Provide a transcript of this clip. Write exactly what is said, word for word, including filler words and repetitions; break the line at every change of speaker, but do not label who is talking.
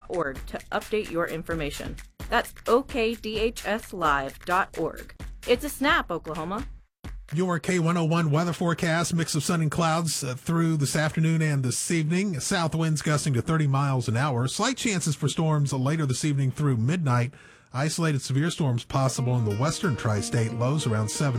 org to update your information. That's O K D H S live dot org. It's a snap, Oklahoma.
Your K one oh one weather forecast, mix of sun and clouds uh, through this afternoon and this evening. South winds gusting to thirty miles an hour. Slight chances for storms later this evening through midnight. Isolated severe storms possible in the western tri-state, lows around seven.